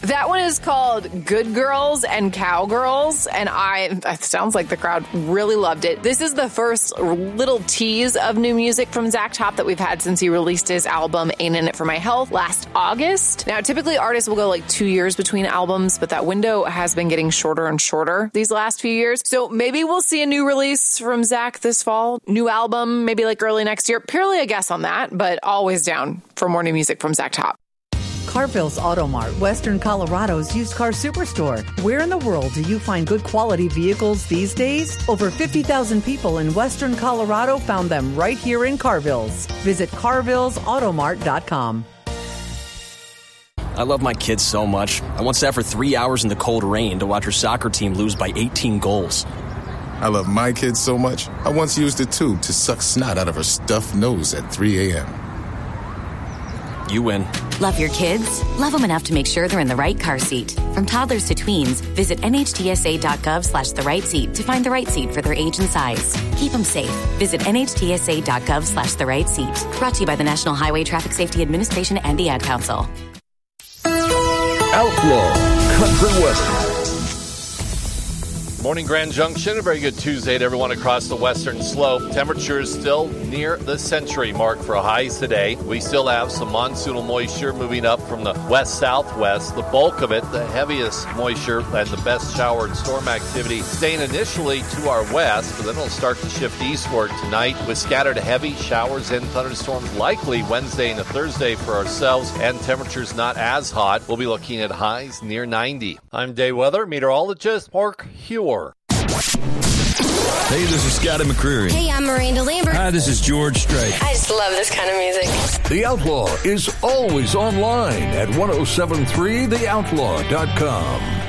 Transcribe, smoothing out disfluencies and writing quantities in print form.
That one is called Good Girls and Cowgirls, and it sounds like the crowd really loved it. This is the first little tease of new music from Zach Top that we've had since he released his album Ain't In It For My Health last August. Now, typically artists will go like 2 years between albums, but that window has been getting shorter and shorter these last few years. So maybe we'll see a new release from Zach this fall. New album, maybe like early next year. Purely a guess on that, but always down for more new music from Zach Top. Carville's Auto Mart, Western Colorado's used car superstore. Where in the world do you find good quality vehicles these days? Over 50,000 people in Western Colorado found them right here in Carville's. Visit carvillesautomart.com. I love my kids so much. I once sat for 3 hours in the cold rain to watch her soccer team lose by 18 goals. I love my kids so much, I once used a tube to suck snot out of her stuffed nose at 3 a.m. You win. Love your kids? Love them enough to make sure they're in the right car seat. From toddlers to tweens, visit nhtsa.gov/the-right-seat to find the right seat for their age and size. Keep them safe. Visit nhtsa.gov/the-right-seat. Brought to you by the National Highway Traffic Safety Administration and the Ad Council. Outlaw Country Western. Morning, Grand Junction. A very good Tuesday to everyone across the western slope. Temperatures still near the century mark for highs today. We still have some monsoonal moisture moving up from the west-southwest. The bulk of it, the heaviest moisture and the best shower and storm activity, staying initially to our west, but then it'll start to shift eastward tonight with scattered heavy showers and thunderstorms likely Wednesday and Thursday for ourselves, and temperatures not as hot. We'll be looking at highs near 90. I'm day weather meteorologist Mark Hewer. Hey, this is Scotty McCreery. Hey, I'm Miranda Lambert. Hi, this is George Strait. I just love this kind of music. The Outlaw is always online at 1073theoutlaw.com.